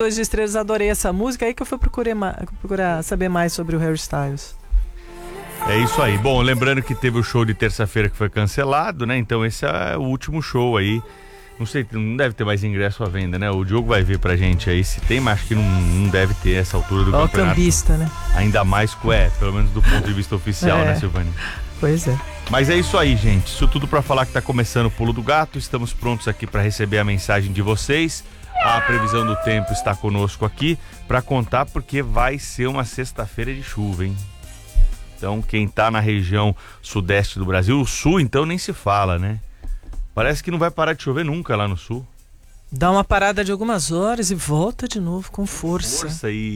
Dois de Estrelas, adorei essa música, aí que eu fui procurar saber mais sobre o Harry Styles. É isso aí. Bom, lembrando que teve o show de terça-feira que foi cancelado, né? Então esse é o último show aí. Não sei, não deve ter mais ingresso à venda, né? O Diogo vai ver pra gente aí se tem, mas acho que não deve ter essa altura do campeonato. Ó, cambista, né? Ainda mais, pelo menos do ponto de vista oficial, né, Silvânia? Pois é. Mas é isso aí, gente. Isso tudo pra falar que tá começando o Pulo do Gato. Estamos prontos aqui pra receber a mensagem de vocês. A previsão do tempo está conosco aqui pra contar, porque vai ser uma sexta-feira de chuva, hein? Então, quem tá na região sudeste do Brasil, o sul, então, nem se fala, né? Parece que não vai parar de chover nunca lá no sul. Dá uma parada de algumas horas e volta de novo com força.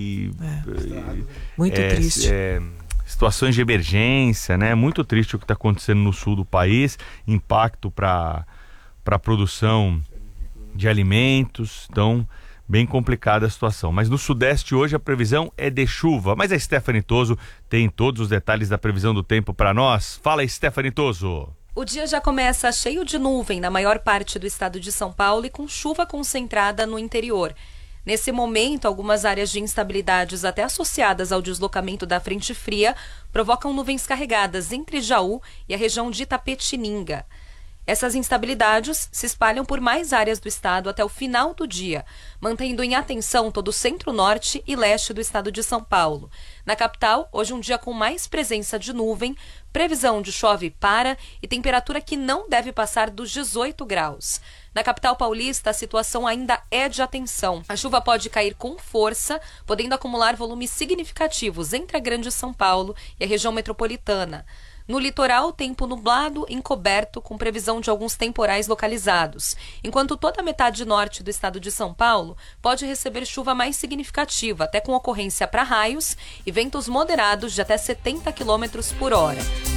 Muito triste. Situações de emergência, né? Muito triste o que está acontecendo no sul do país. Impacto para a produção de alimentos. Então, bem complicada a situação. Mas no sudeste hoje a previsão é de chuva. Mas a Stephanie Toso tem todos os detalhes da previsão do tempo para nós. Fala, Stephanie Toso. O dia já começa cheio de nuvem na maior parte do estado de São Paulo e com chuva concentrada no interior. Nesse momento, algumas áreas de instabilidades até associadas ao deslocamento da frente fria provocam nuvens carregadas entre Jaú e a região de Itapetininga. Essas instabilidades se espalham por mais áreas do estado até o final do dia, mantendo em atenção todo o centro-norte e leste do estado de São Paulo. Na capital, hoje um dia com mais presença de nuvem, previsão de chove para e temperatura que não deve passar dos 18 graus. Na capital paulista, a situação ainda é de atenção. A chuva pode cair com força, podendo acumular volumes significativos entre a Grande São Paulo e a região metropolitana. No litoral, tempo nublado, encoberto, com previsão de alguns temporais localizados, enquanto toda a metade norte do estado de São Paulo pode receber chuva mais significativa, até com ocorrência para raios e ventos moderados de até 70 km por hora.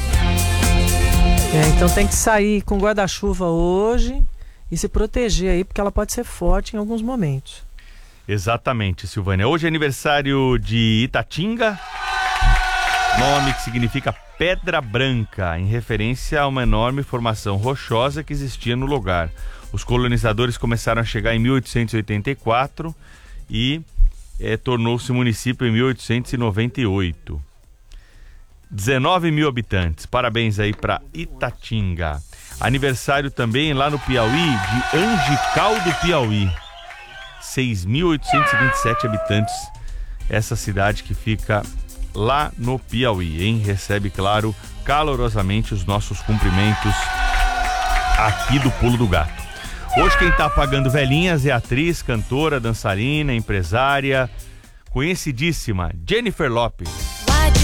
Então tem que sair com guarda-chuva hoje e se proteger aí, porque ela pode ser forte em alguns momentos. Exatamente, Silvânia. Hoje é aniversário de Itatinga, nome que significa Pedra Branca, em referência a uma enorme formação rochosa que existia no lugar. Os colonizadores começaram a chegar em 1884 e tornou-se município em 1898. 19 mil habitantes. Parabéns aí para Itatinga. Aniversário também lá no Piauí, de Angical do Piauí. 6.827 habitantes. Essa cidade que fica lá no Piauí, hein? Recebe, claro, calorosamente os nossos cumprimentos aqui do Pulo do Gato. Hoje quem tá pagando velhinhas é a atriz, cantora, dançarina, empresária, conhecidíssima Jennifer Lopez.